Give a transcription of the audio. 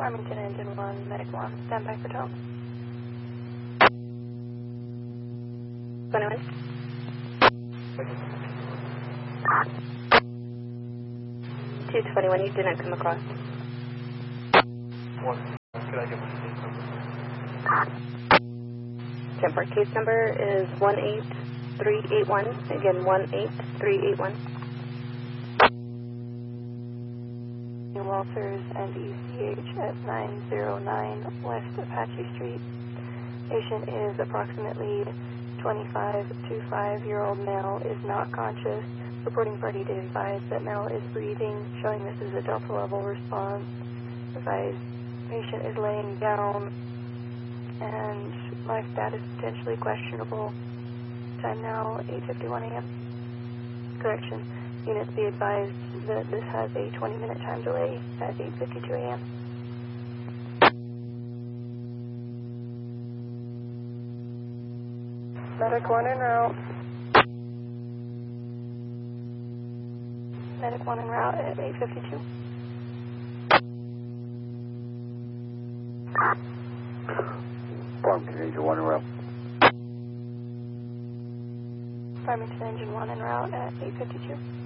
Farmington Engine 1, Medic 1, stand by for tone. 21. 221, you did not come across. Could I get my case number? 10-4, case number is 18381. Again, 18381. Walters and ECH at 909 West Apache Street. Patient is approximately 25 to 5-year-old male, is not conscious. Reporting party to advise that male is breathing, showing this is a Delta level response. Advise patient is laying down and life status potentially questionable. Time now 8:51 a.m. Correction. Units be advised that this has a 20-minute time delay at 8:52 a.m. Medic 1 en route. Medic 1 en route at 8:52. Farmington Engine 1 en route. Farmington Engine 1 en route at 8:52.